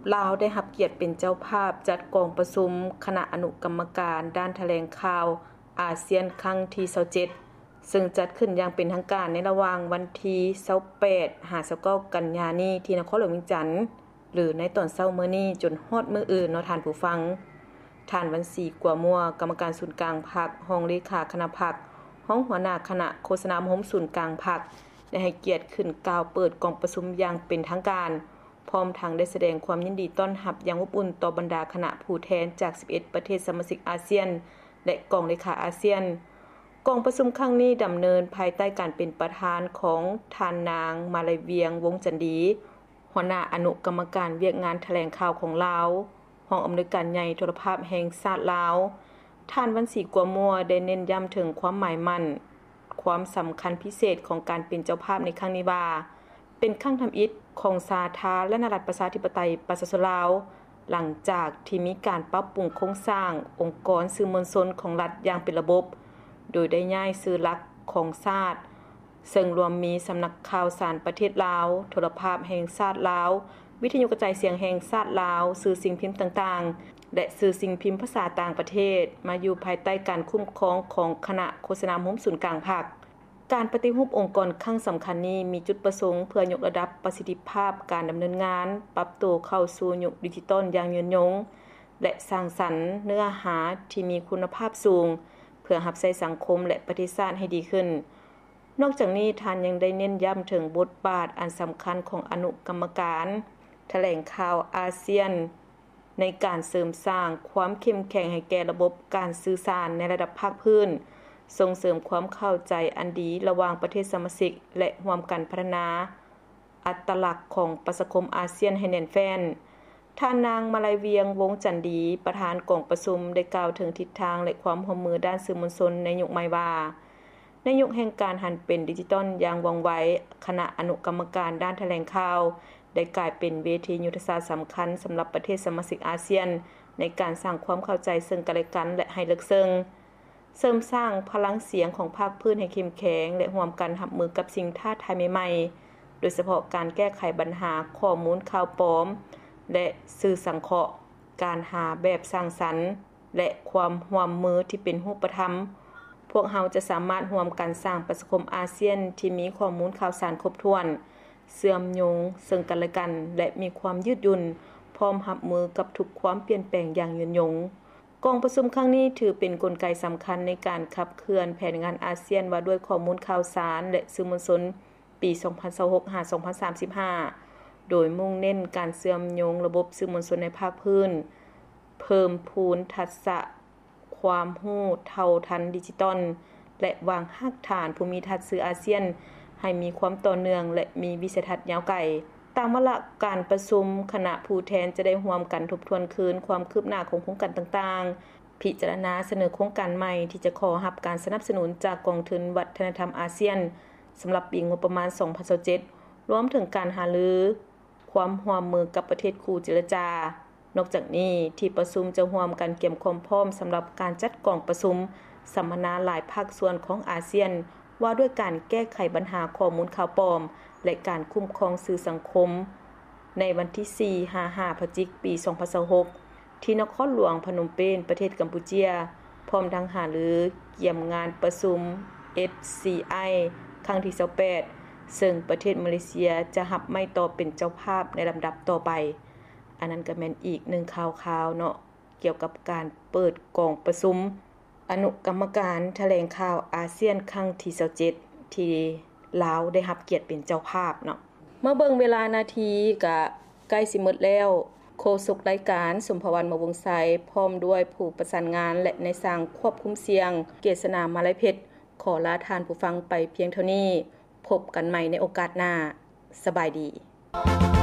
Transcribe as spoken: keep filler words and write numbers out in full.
ลาวได้รับเกียรติเป็นเจ้าภาพจัดกองประชุมคณะอนุกรรมการด้านแถลงข่าวอาเซียนครั้งที่ยี่สิบเจ็ดซึ่งจัดขึ้นอย่างเป็นทางการในระหว่างวันที่ยี่สิบแปด ถึงยี่สิบเก้ากันยายนนี้ที่นครหลวงเวียงจันทน์หรือในตอนเช้ามื้อนี้จนฮอดมื้ออื่นเนาะท่านผู้ฟังท่านวันศรีกัวมัวกรรมการศูนย์กลางพรรครองเลขาคณะพรรคห้องหัวหน้าคณะโฆษณาหมศูนย์กลางพรรคได้ให้เกียรติขึ้นกล่าวเปิดกองประชุมอย่างเป็นทางการพร้อมทั้งได้แสดงความยินดีต้อนรับอย่างอบอุ่นต่อบรรดาคณะผู้แทนจากสิบเอ็ดประเทศสมาชิกอาเซียนและกองเลขาอาเซียนกองประชุมครั้งนี้ดำเนินภายใต้การเป็นประธานของท่านนางมาลัยเวียงวงจันดีหัวหน้าอนุกรรมการเวียกงานแถลงข่าวของลาวห้องอำนวยการใหญ่โทรภาพแห่งชาติลาวท่านวันศรีกัวมัวได้เน้นย้ำถึงความหมายมั่นความสำคัญพิเศษของการเป็นเจ้าภาพในครั้งนี้ว่าเป็นครั้งทำอิฐของสาธารณรัฐประชาธิปไตยประชาชนลาวหลังจากที่มีการปรับปรุงโครงสร้างองค์กรสื่อมวลชนของรัฐอย่างเป็นระบบโดยได้ย้ายสื่อหลักของชาติซึ่งรวมมีสำนักข่าวสารประเทศลาวโทรภาพแห่งชาติลาววิทยุกระจายเสียงแห่งชาติลาวสื่อสิ่งพิมพ์ต่างๆและสื่อสิ่งพิมพ์ภาษาต่างประเทศมาอยู่ภายใต้การคุ้มครองของคณะโฆษณาหมศูนย์กลางพรรคการปฏิรูปองค์กรครั้งสำคัญนี้มีจุดประสงค์เพื่อยกระดับประสิทธิภาพการดำเนินงานปรับตัวเข้าสู่ยุคดิจิทัลอย่างยืนยงและสร้างสรรค์เนื้อหาที่มีคุณภาพสูงเพื่อรับใช้สังคมและประเทศชาติให้ดีขึ้นนอกจากนี้ท่านยังได้เน้นย้ำถึงบทบาทอันสำคัญของอนุกรรมการแถลงข่าวอาเซียนในการเสริมสร้างความเข้มแข็งให้แก่ระบบการสื่อสารในระดับภาคพื้นส่งเสริมความเข้าใจอันดีระหว่างประเทศสมาชิกและร่วมกันพัฒนาอัตลักษณ์ของประชาคมอาเซียนให้แน่นแฟ้นท่านนางมาลัยเวียงวงจันดีประธานกองประชุมได้กล่าวถึงทิศทางและความร่วมมือด้านสื่อมวลชนในยุคใหม่ว่าในยุคแห่งการหันเป็นดิจิทัลอย่างว่องไวคณะอนุกรรมการด้านแถลงข่าวได้กลายเป็นเวทียุทธศาสตร์สำคัญสำหรับประเทศสมาชิกอาเซียนในการสร้างความเข้าใจซึ่งกันและกันและให้ลึกซึ้งเสริมสร้างพลังเสียงของภาคพื้นให้เข้มแข็งและร่วมกันรับมือกับสิ่งท้าทายใหม่ๆโดยเฉพาะการแก้ไขปัญหาข้อมูลข่าวปลอมและสื่อสังเคราะห์การหาแบบสร้างสรรค์และความร่วมมือที่เป็นรูปธรรมพวกเราจะสามารถร่วมกันสร้างประชาคมอาเซียนที่มีข้อมูลข่าวสารครบถ้วนเชื่อมโยงซึ่งกันและกันและมีความยืดหยุ่นพร้อมรับมือกับทุกความเปลี่ยนแปลงอย่างยืนยงกองประชุมครั้งนี้ถือเป็นกลไกสำคัญในการขับเคลื่อนแผนงานอาเซียนว่าด้วยข้อมูลข่าวสารและสื่อมวลชนปี สองพันยี่สิบหก ถึง สองพันสามสิบห้า โดยมุ่งเน้นการเชื่อมโยงระบบสื่อมวลชนในภาคพื้นเพิ่มพูนทักษะความรู้เท่าทันดิจิทัลและวางรากฐานภูมิทัศน์สื่ออาเซียนให้มีความต่อเนื่องและมีวิสัยทัศน์ยาวไกลตามวาระการประชุมคณะผู้แทนจะได้ร่วมกันทบทวนคืนความคืบหน้าของโครงการต่างๆพิจารณาเสนอโครงการใหม่ที่จะขอรับการสนับสนุนจากกองทุนวัฒนธรรมอาเซียนสำหรับปีงบประมาณ สองพันยี่สิบเจ็ด รวมถึงการหารือความร่วมมือกับประเทศคู่เจรจานอกจากนี้ที่ประชุมจะร่วมกันเตรียมความพร้อมสำหรับการจัดกองประชุมสัมมนาหลายภาคส่วนของอาเซียนว่าด้วยการแก้ไขปัญหาข้อมูลข่าวปลอมและการคุ้มครองสื่อสังคมในวันที่ สี่ ถึง ห้า พฤศจิกายน ปี สองพันยี่สิบหก ที่นครหลวงพนมเปญประเทศกัมพูเชียพร้อมทั้งหารือเกี่ยมงานประชุม เอฟ ซี ไอ ครั้งที่ยี่สิบแปดซึ่งประเทศมาเลเซียจะรับไม้ต่อเป็นเจ้าภาพในลำดับต่อไปอันนั้นก็แม่นอีกหนึ่งข่าวๆเนาะเกี่ยวกับการเปิดกองประชุมอนุกรรมการแถลงข่าวอาเซียนครั้งที่ยี่สิบเจ็ดที่ลาวได้รับเกียรติเป็นเจ้าภาพเนาะเมื่อเบิ่งเวลานาทีก็ใกล้สิหมดแล้วโฆษกรายการสมภวรรณมวงไสพร้อมด้วยผู้ประสานงานและในสร้างควบคุมเสียงเกษณามาลัยเพชรขอลาทานผู้ฟังไปเพียงเท่านี้พบกันใหม่ในโอกาสหน้าสบายดี